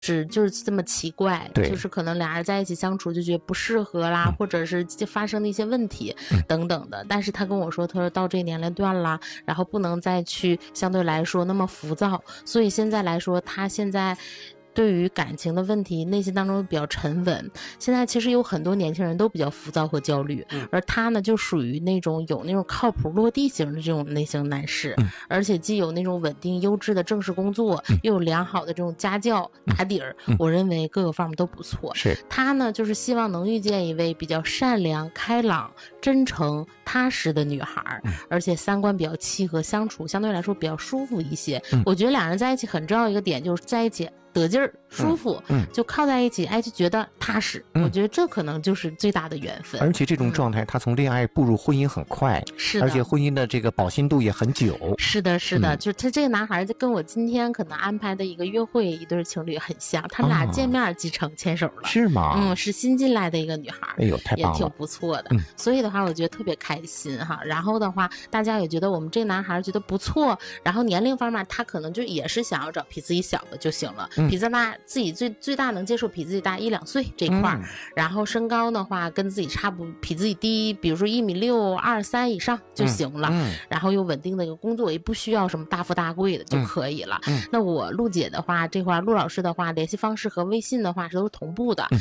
就是这么奇怪，就是可能俩人在一起相处就觉得不适合啦，或者是发生的一些问题等等的。但是他跟我说，他说到这年龄段啦，然后不能再去相对来说那么浮躁，所以现在来说，他现在对于感情的问题内心当中比较沉稳。现在其实有很多年轻人都比较浮躁和焦虑，而他呢就属于那种有那种靠谱落地型的这种类型男士，而且既有那种稳定优质的正式工作，又有良好的这种家教打底儿，我认为各个方面都不错。 是他呢就是希望能遇见一位比较善良开朗真诚踏实的女孩，而且三观比较契合，相处相对来说比较舒服一些。我觉得两人在一起很重要一个点就是在一起得劲儿舒服，就靠在一起，哎，就觉得踏实。我觉得这可能就是最大的缘分。 而且这种状态，他从恋爱步入婚姻很快， 是的， 而且婚姻的这个保鲜度也很久。 是的，是的，就是他这个男孩就跟我今天可能安排的一个约会一对情侣很像，他们俩见面即成牵手了。 是吗？ 是新进来的一个女孩， 哎呦，太棒了， 也挺不错的。所以的话，我觉得特别开心哈。然后的话，大家也觉得我们这男孩觉得不错，然后年龄方面，他可能就也是想要找比自己小的就行了，比自大自己最大能接受比自己大1-2岁这一块，然后身高的话跟自己差不比自己低，比如说1.6米2、3以上就行了。然后又稳定的一个工作，也不需要什么大富大贵的就可以了。那我陆姐的话，这块陆老师的话，联系方式和微信的话是都是同步的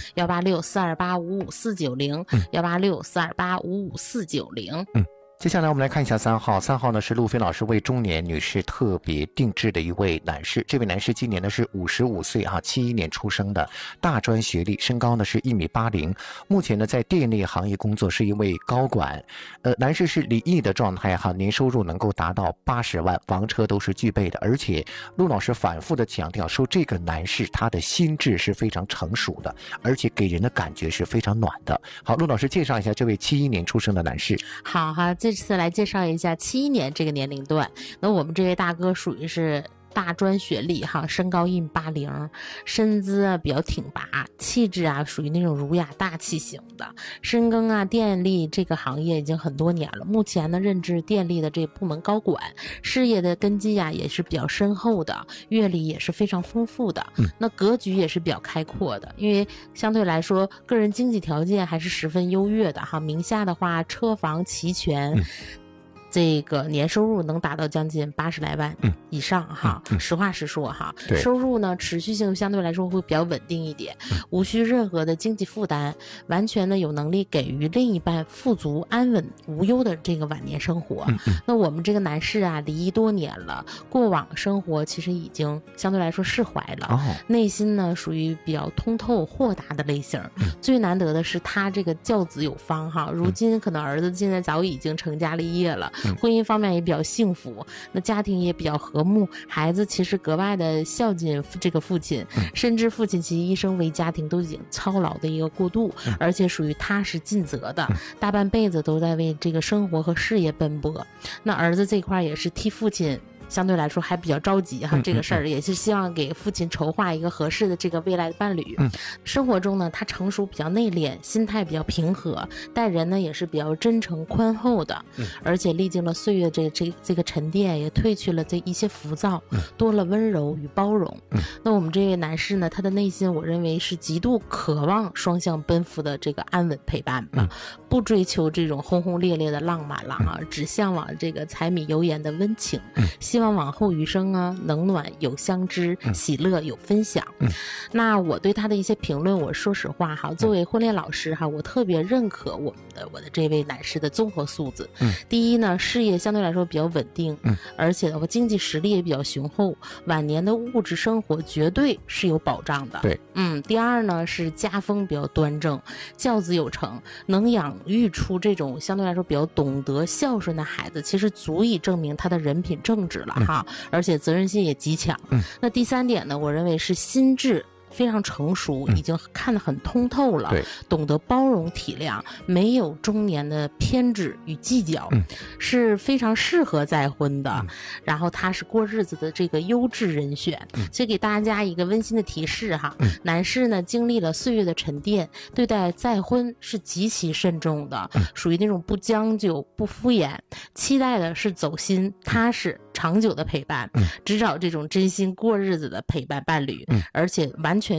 ，186-428-55490，186-428-55490。 接下来我们来看一下3号，3号呢是陆飞老师为中年女士特别定制的一位男士。这位男士今年呢是55岁71年出生的，大专学历，身高呢是1.80米，目前呢在电力行业工作，是一位高管。男士是离异的状态哈，年收入能够达到80万，房车都是具备的。而且陆老师反复的强调说，这个男士他的心智是非常成熟的，而且给人的感觉是非常暖的。好，陆老师介绍一下这位71年出生的男士。 好哈，这次来介绍一下71年这个年龄段。那我们这位大哥属于是大专学历哈，身高1.80米，身姿啊比较挺拔，气质啊属于那种儒雅大气型的。深耕啊电力这个行业已经很多年了，目前呢任职电力的这部门高管，事业的根基啊也是比较深厚的，阅历也是非常丰富的。那格局也是比较开阔的，因为相对来说个人经济条件还是十分优越的哈，名下的话车房齐全。这个年收入能达到将近80来万以上哈，实话实说哈，收入呢持续性相对来说会比较稳定一点，无需任何的经济负担，完全呢有能力给予另一半富足安稳无忧的这个晚年生活。那我们这个男士啊离异多年了，过往生活其实已经相对来说释怀了，内心呢属于比较通透豁达的类型。最难得的是他这个教子有方哈，如今可能儿子现在早已经成家立业了，婚姻方面也比较幸福，那家庭也比较和睦，孩子其实格外的孝敬这个父亲，甚至父亲其实一生为家庭都已经操劳的一个过渡，而且属于踏实尽责的，大半辈子都在为这个生活和事业奔波。那儿子这块也是替父亲相对来说还比较着急哈，这个事儿也是希望给父亲筹划一个合适的这个未来的伴侣。生活中呢，他成熟比较内敛，心态比较平和，待人呢也是比较真诚宽厚的，而且历经了岁月这个沉淀，也褪去了这一些浮躁，多了温柔与包容。那我们这位男士呢，他的内心我认为是极度渴望双向奔赴的这个安稳陪伴吧，不追求这种轰轰烈烈的浪漫了啊，只向往这个柴米油盐的温情，希望往后余生啊，冷暖有相知，喜乐有分享。那我对他的一些评论，我说实话哈，作为婚恋老师哈，我特别认可我的这位男士的综合素质。第一呢，事业相对来说比较稳定，而且的话经济实力也比较雄厚，晚年的物质生活绝对是有保障的。 对， 第二呢是家风比较端正，教子有成，能养育出这种相对来说比较懂得孝顺的孩子，其实足以证明他的人品正直了哈，而且责任心也极强。那第三点呢，我认为是心智非常成熟，已经看得很通透了，懂得包容体谅，没有中年的偏执与计较，是非常适合再婚的。然后他是过日子的这个优质人选。所以给大家一个温馨的提示哈，男士呢经历了岁月的沉淀，对待再婚是极其慎重的，属于那种不将就不敷衍，期待的是走心踏实长久的陪伴，只找这种真心过日子的陪伴伴侣，而且完全